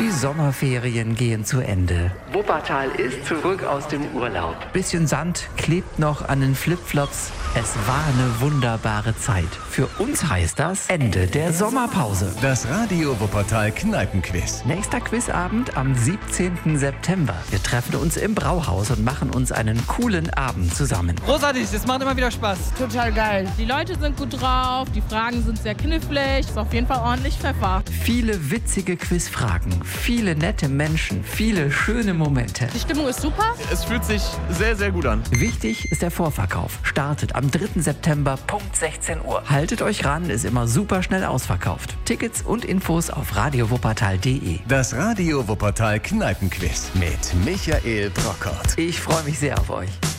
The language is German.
Die Sommerferien gehen zu Ende. Wuppertal ist zurück aus dem Urlaub. Bisschen Sand klebt noch an den Flipflops. Es war eine wunderbare Zeit. Für uns heißt das Ende der Sommerpause. Das Radio Wuppertal Kneipenquiz. Nächster Quizabend am 17. September. Wir treffen uns im Brauhaus und machen uns einen coolen Abend zusammen. Großartig, das macht immer wieder Spaß. Total geil. Die Leute sind gut drauf, die Fragen sind sehr knifflig, ist auf jeden Fall ordentlich Pfeffer. Viele witzige Quizfragen, viele nette Menschen, viele schöne Momente. Die Stimmung ist super. Es fühlt sich sehr, sehr gut an. Wichtig ist der Vorverkauf. Startet am 3. September, Punkt 16 Uhr. Haltet euch ran, ist immer super schnell ausverkauft. Tickets und Infos auf radiowuppertal.de. Das Radio Wuppertal Kneipenquiz mit Michael Brockert. Ich freue mich sehr auf euch.